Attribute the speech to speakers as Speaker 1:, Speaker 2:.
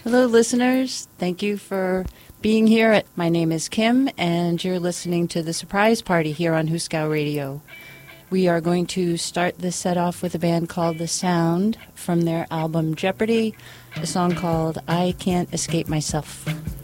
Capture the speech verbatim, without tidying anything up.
Speaker 1: Hello, listeners. Thank you for being here. My name is Kim, and you're listening to The Surprise Party here on Huskow Radio. We are going to start this set off with a band called The Sound from their album Jeopardy, a song called I Can't Escape Myself.